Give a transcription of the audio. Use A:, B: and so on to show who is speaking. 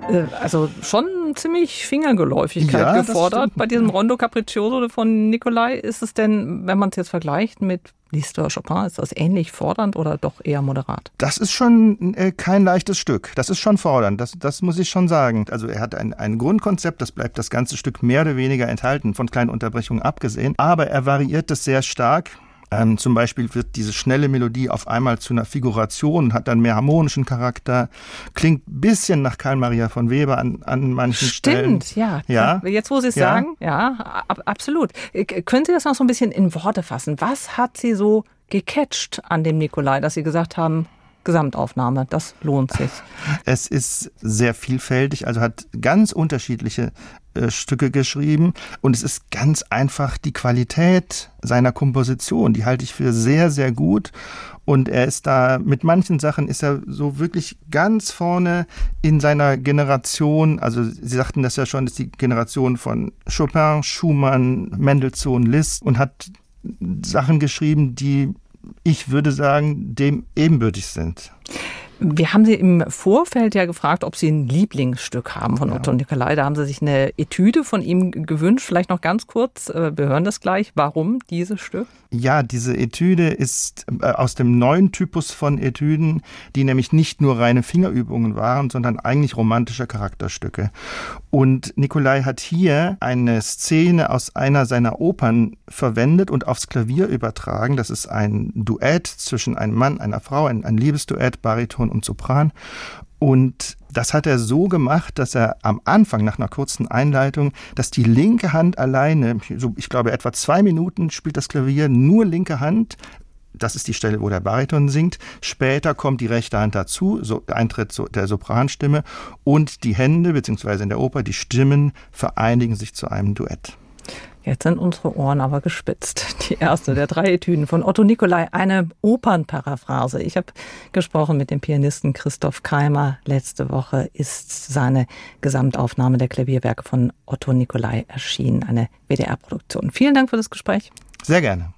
A: Also schon ziemlich Fingergeläufigkeit gefordert. Bei diesem Rondo Capriccioso von Nicolai ist es denn, wenn man es jetzt vergleicht mit Liszt oder Chopin, ist das ähnlich fordernd oder doch eher moderat?
B: Das ist schon kein leichtes Stück. Das ist schon fordernd, das muss ich schon sagen. Also er hat ein Grundkonzept, das bleibt das ganze Stück mehr oder weniger enthalten, von kleinen Unterbrechungen abgesehen. Aber er variiert es sehr stark. Zum Beispiel wird diese schnelle Melodie auf einmal zu einer Figuration, hat dann mehr harmonischen Charakter, klingt ein bisschen nach Karl Maria von Weber an manchen Stellen.
A: Stimmt, ja. Jetzt, wo Sie es sagen, ja, absolut. Können Sie das noch so ein bisschen in Worte fassen? Was hat Sie so gecatcht an dem Nicolai, dass Sie gesagt haben, Gesamtaufnahme, das lohnt sich?
B: Es ist sehr vielfältig, also hat ganz unterschiedliche Stücke geschrieben und es ist ganz einfach die Qualität seiner Komposition, die halte ich für sehr, sehr gut und er ist da, mit manchen Sachen ist er so wirklich ganz vorne in seiner Generation, also Sie sagten das ja schon, das ist die Generation von Chopin, Schumann, Mendelssohn, Liszt und hat Sachen geschrieben, die, ich würde sagen, dem ebenbürtig sind.
A: Wir haben Sie im Vorfeld ja gefragt, ob Sie ein Lieblingsstück haben von Otto Nicolai. Da haben Sie sich eine Etüde von ihm gewünscht. Vielleicht noch ganz kurz, wir hören das gleich. Warum dieses Stück? Ja, diese Etüde ist aus dem neuen Typus von Etüden, die nämlich nicht nur reine Fingerübungen waren, sondern eigentlich romantische Charakterstücke. Und Nicolai hat hier eine Szene aus einer seiner Opern verwendet und aufs Klavier übertragen. Das ist ein Duett zwischen einem Mann, einer Frau, ein Liebesduett, Bariton und Sopran. Und das hat er so gemacht, dass er am Anfang, nach einer kurzen Einleitung, dass die linke Hand alleine, so ich glaube etwa 2 Minuten spielt das Klavier, nur linke Hand. Das ist die Stelle, wo der Bariton singt. Später kommt die rechte Hand dazu, so Eintritt der Sopranstimme. Und die Hände, beziehungsweise in der Oper, die Stimmen vereinigen sich zu einem Duett. Jetzt sind unsere Ohren aber gespitzt. Die erste der 3 Etüden von Otto Nicolai, eine Opernparaphrase. Ich habe gesprochen mit dem Pianisten Christoph Keimer. Letzte Woche ist seine Gesamtaufnahme der Klavierwerke von Otto Nicolai erschienen, eine WDR-Produktion. Vielen Dank für das Gespräch. Sehr gerne.